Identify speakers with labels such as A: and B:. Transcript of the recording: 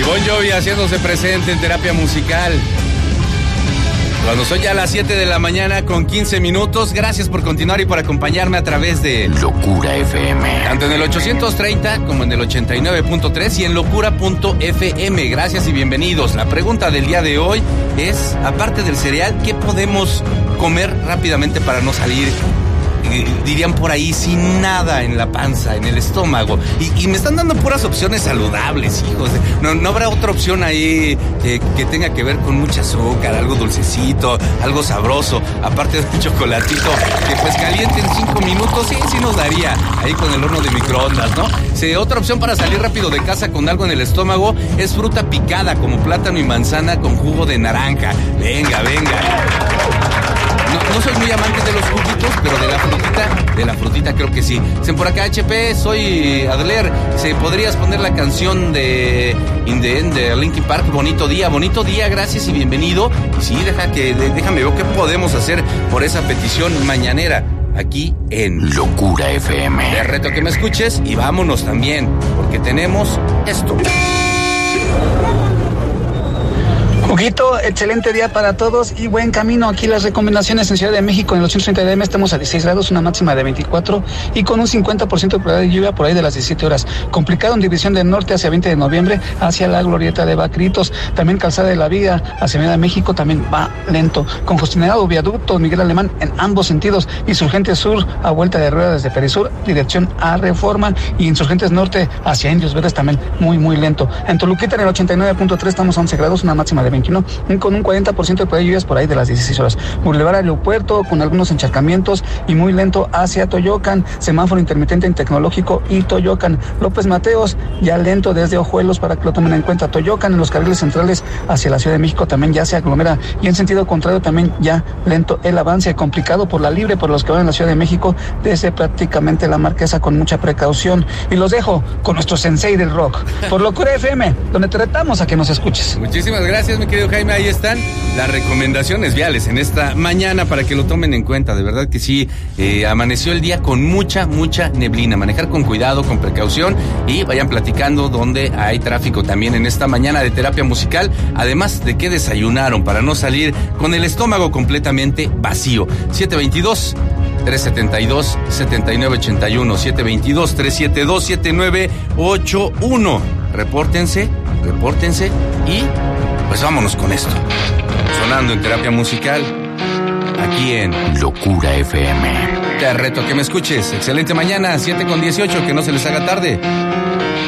A: Bon Jovi haciéndose presente en Terapia Musical. Cuando son ya las 7 de la mañana con 15 minutos, gracias por continuar y por acompañarme a través de
B: Locura FM.
A: Tanto en el 830 como en el 89.3 y en locura.fm. Gracias y bienvenidos. La pregunta del día de hoy es, aparte del cereal, ¿qué podemos comer rápidamente para no salir, dirían por ahí, sin nada en la panza, en el estómago? Y me están dando puras opciones saludables, hijos. No habrá otra opción ahí que tenga que ver con mucha azúcar, algo dulcecito, algo sabroso, aparte del chocolatito, que pues caliente en 5 minutos, sí nos daría, ahí con el horno de microondas, ¿no? Sí, otra opción para salir rápido de casa con algo en el estómago es fruta picada, como plátano y manzana con jugo de naranja. Venga. No soy muy amante de los juguitos, pero de la frutita creo que sí. Dicen por acá, HP, soy Adler. ¿Podrías poner la canción de In the End de Linkin Park? Bonito día, gracias y bienvenido. Y sí, déjame ver qué podemos hacer por esa petición mañanera aquí en
B: Locura FM.
A: Te reto que me escuches y vámonos también, porque tenemos esto.
C: Huguito, excelente día para todos y buen camino. Aquí las recomendaciones en Ciudad de México, en el 830 DM estamos a 16 grados, una máxima de 24 y con un 50% de probabilidad de lluvia por ahí de las 17 horas. Complicado en División del Norte hacia 20 de noviembre, hacia la glorieta de Bacritos. También Calzada de la Viga hacia Avenida de México también va lento. Congestionado viaducto Miguel Alemán en ambos sentidos. Insurgentes Sur a vuelta de rueda desde Perisur, dirección a Reforma. Y Insurgentes Norte hacia Indios Verdes también muy lento. En Toluquita en el 89.3 estamos a 11 grados, una máxima de 21 con un 40% de probabilidad de lluvias por ahí de las 16 horas. Boulevard Aeropuerto con algunos encharcamientos y muy lento hacia Toyocan. Semáforo intermitente en Tecnológico y Toyocan. López Mateos ya lento desde Ojuelos para que lo tomen en cuenta. Toyocan en los carriles centrales hacia la Ciudad de México también ya se aglomera y en sentido contrario también ya lento el avance, complicado por la Libre por los que van a la Ciudad de México desde prácticamente la Marquesa con mucha precaución. Y los dejo con nuestro sensei del rock por Locura FM, donde te retamos a que nos escuches.
A: Muchísimas gracias, mi querido Jaime. Ahí están las recomendaciones viales en esta mañana para que lo tomen en cuenta. De verdad que sí, amaneció el día con mucha neblina. Manejar con cuidado, con precaución y vayan platicando donde hay tráfico también en esta mañana de Terapia Musical. Además de que desayunaron para no salir con el estómago completamente vacío. 722-372-7981. 722-372-7981. Repórtense y pues vámonos con esto. Sonando en Terapia Musical, aquí en
B: Locura FM.
A: Te reto que me escuches. Excelente mañana, 7:18, que no se les haga tarde.